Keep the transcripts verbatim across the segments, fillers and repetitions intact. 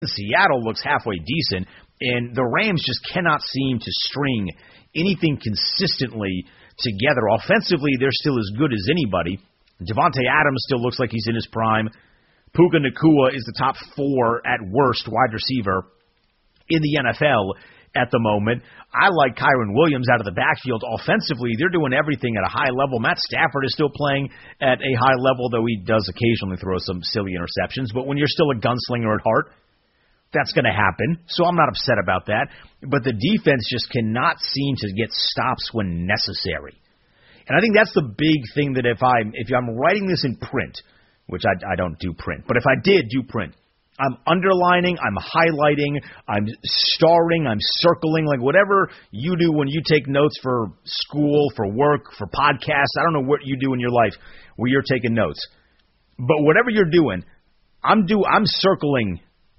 Seattle looks halfway decent, and the Rams just cannot seem to string anything consistently together. Offensively, they're still as good as anybody. Devontae Adams still looks like he's in his prime. Puka Nacua is the top four at worst wide receiver in the N F L at the moment. I like Kyren Williams out of the backfield. Offensively, they're doing everything at a high level. Matt Stafford is still playing at a high level, though he does occasionally throw some silly interceptions. But when you're still a gunslinger at heart, that's going to happen. So I'm not upset about that. But the defense just cannot seem to get stops when necessary. And I think that's the big thing that if I'm, if I'm writing this in print, which I, I don't do print, but if I did do print, I'm underlining, I'm highlighting, I'm starring, I'm circling, like whatever you do when you take notes for school, for work, for podcasts. I don't know what you do in your life where you're taking notes. But whatever you're doing, I'm do I'm circling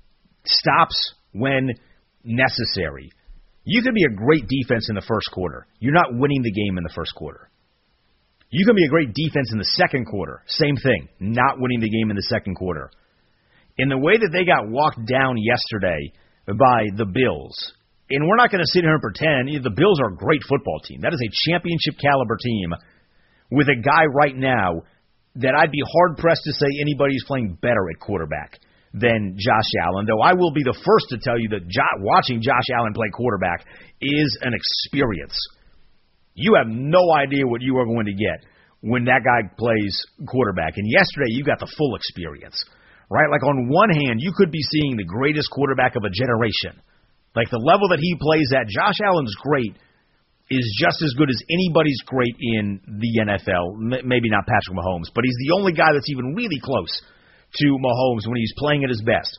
stops when necessary. You can be a great defense in the first quarter. You're not winning the game in the first quarter. You can be a great defense in the second quarter. Same thing, not winning the game in the second quarter. In the way that they got walked down yesterday by the Bills, and we're not going to sit here and pretend, the Bills are a great football team. That is a championship caliber team with a guy right now that I'd be hard-pressed to say anybody's playing better at quarterback than Josh Allen, though I will be the first to tell you that jo- watching Josh Allen play quarterback is an experience. You have no idea what you are going to get when that guy plays quarterback. And yesterday, you got the full experience. Right? Like on one hand, you could be seeing the greatest quarterback of a generation. Like the level that he plays at, Josh Allen's great is just as good as anybody's great in the N F L. M- maybe not Patrick Mahomes, but he's the only guy that's even really close to Mahomes when he's playing at his best.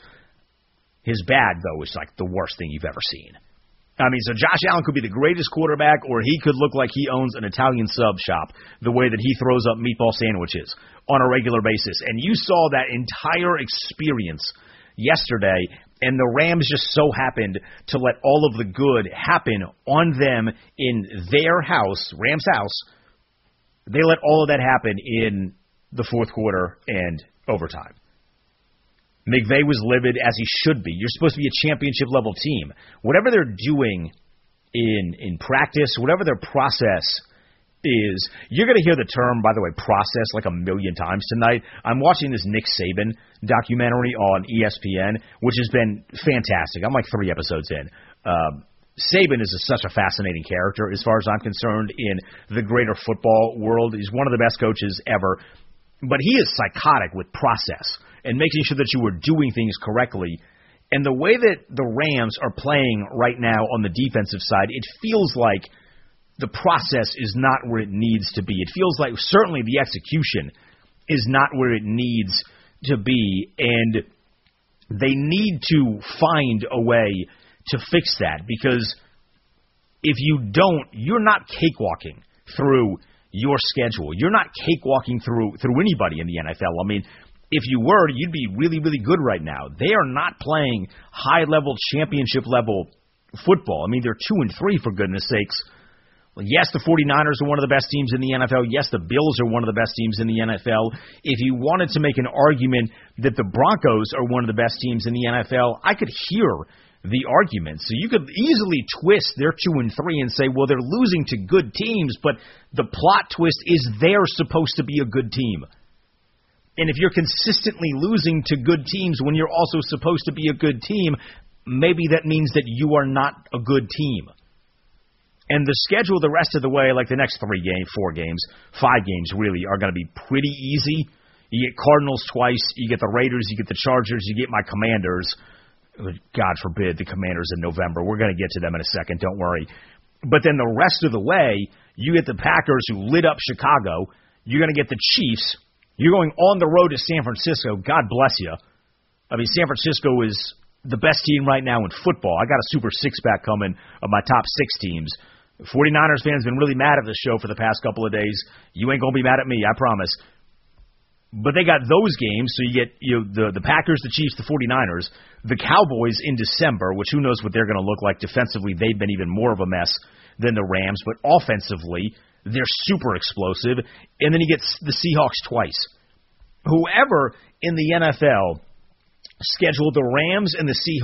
His bad, though, is like the worst thing you've ever seen. I mean, so Josh Allen could be the greatest quarterback, or he could look like he owns an Italian sub shop, the way that he throws up meatball sandwiches on a regular basis. And you saw that entire experience yesterday, and the Rams just so happened to let all of the good happen on them in their house, Rams' house. They let all of that happen in the fourth quarter and overtime. McVay was livid, as he should be. You're supposed to be a championship-level team. Whatever they're doing in in practice, whatever their process is, you're going to hear the term, by the way, process like a million times tonight. I'm watching this Nick Saban documentary on E S P N, which has been fantastic. I'm like three episodes in. Um, Saban is a, such a fascinating character as far as I'm concerned in the greater football world. He's one of the best coaches ever. But he is psychotic with process and making sure that you are doing things correctly. And the way that the Rams are playing right now on the defensive side, it feels like the process is not where it needs to be. It feels like certainly the execution is not where it needs to be. And they need to find a way to fix that, because if you don't, you're not cakewalking through your schedule. You're not cakewalking through through anybody in the N F L. I mean, if you were, you'd be really, really good right now. They are not playing high-level, championship-level football. I mean, they're two and three, for goodness sakes. Well, yes, the 49ers are one of the best teams in the N F L. Yes, the Bills are one of the best teams in the N F L. If you wanted to make an argument that the Broncos are one of the best teams in the N F L, I could hear the argument. So you could easily twist their two and three and say, well, they're losing to good teams, but the plot twist is they're supposed to be a good team. And if you're consistently losing to good teams when you're also supposed to be a good team, maybe that means that you are not a good team. And the schedule the rest of the way, like the next three games, four games, five games really, are going to be pretty easy. You get Cardinals twice, you get the Raiders, you get the Chargers, you get my Commanders. God forbid the Commanders in November. We're going to get to them in a second, don't worry. But then the rest of the way, you get the Packers who lit up Chicago. You're going to get the Chiefs. You're going on the road to San Francisco. God bless you. I mean, San Francisco is the best team right now in football. I got a super six-pack coming of my top six teams. 49ers fans have been really mad at the show for the past couple of days. You ain't going to be mad at me, I promise. But they got those games, so you get you know, the, the Packers, the Chiefs, the 49ers, the Cowboys in December, which who knows what they're going to look like. Defensively, they've been even more of a mess than the Rams, but offensively, they're super explosive. And then he gets the Seahawks twice. Whoever in the N F L scheduled the Rams and the Seahawks